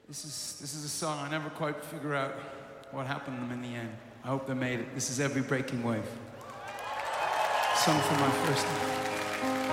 This is a song I never quite figure out what happened to them in the end. I hope they made it. This is Every Breaking Wave. Sung for my first time.